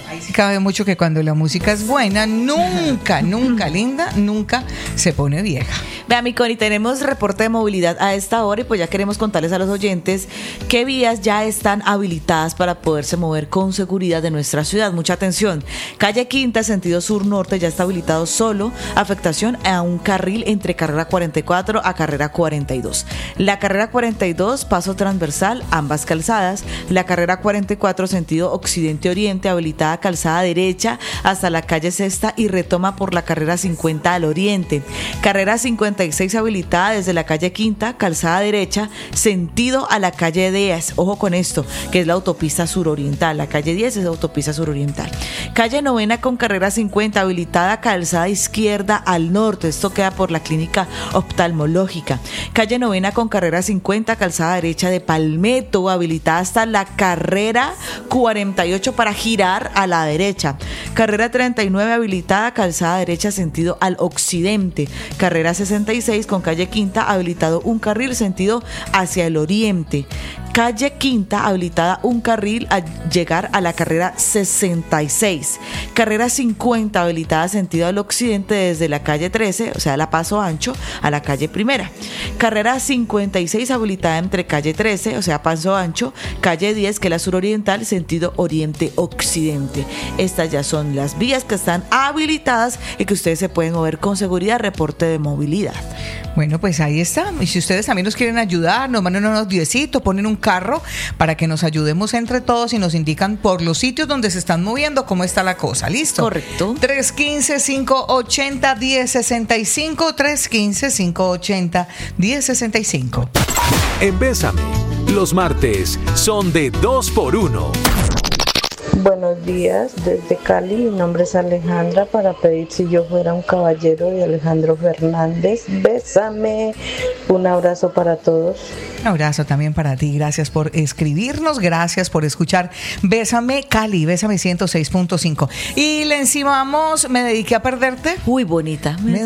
Ahí sí cabe mucho que cuando la música es buena, nunca, linda, nunca se pone vieja. Vea, mi Connie, tenemos reporte de movilidad a esta hora y pues ya queremos contarles a los oyentes qué vías ya están habilitadas para poderse mover con seguridad de nuestra ciudad. Mucha atención. Calle Quinta, sentido sur-norte, ya está habilitado solo. Afectación a un carril entre carrera 44 a carrera 42. La carrera 42, paso transversal, ambas calzadas. La carrera 44, sentido occidente-oriente, habilitada calzada derecha hasta la calle Sexta y retoma por la carrera 50 al oriente. Carrera 56 habilitada desde la calle Quinta, calzada derecha, sentido a la calle 10. Ojo con esto, que es la autopista suroriental. La calle 10 es la autopista suroriental. Calle Novena con carrera 50 habilitada calzada izquierda al norte. Esto queda por la clínica oftalmológica. Calle Novena con carrera 50 calzada derecha de Palmetto, habilitada hasta la carrera 48 para girar a la derecha. Carrera 39 habilitada calzada derecha sentido al occidente. Carrera 66 con calle Quinta habilitado un carril sentido hacia el oriente. Calle Quinta habilitada un carril a llegar a la carrera 66. Carrera 50 habilitada sentido al occidente desde la calle 13, o sea, la Paso Ancho, a la calle Primera. Carrera 56 habilitada entre calle 13, o sea, Paso Ancho, calle 10, que es la suroriental, sentido oriente-occidente. Estas ya son las vías que están habilitadas y que ustedes se pueden mover con seguridad. Reporte de movilidad. Bueno, pues ahí está. Y si ustedes también nos quieren ayudar, nos mandan unos 10, ponen un carro para que nos ayudemos entre todos y nos indican por los sitios donde se están moviendo cómo está la cosa. ¿Listo? Correcto. 315-580-1065, 315-580-1065. En Bésame, los martes son de 2x1. Buenos días, desde Cali, mi nombre es Alejandra, para pedir Si yo fuera un caballero de Alejandro Fernández. Bésame, un abrazo para todos. Un abrazo también para ti, gracias por escribirnos, gracias por escuchar Bésame Cali, Bésame 106.5. Y le encimamos, me dediqué a perderte. Muy bonita.